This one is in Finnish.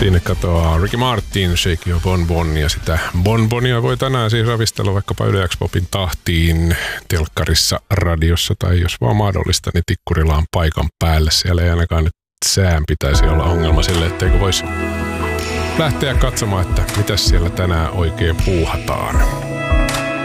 Siinä katoaa Ricky Martin, Shake Your Bonbon, ja sitä bonbonia voi tänään siis ravistella vaikkapa Yle X Popin tahtiin, telkkarissa, radiossa tai jos vaan mahdollista, niin tikkurilla on paikan päällä. Siellä ei ainakaan nyt sään pitäisi olla ongelma sille, etteikö voisi lähteä katsomaan, että mitä siellä tänään oikein puuhataan.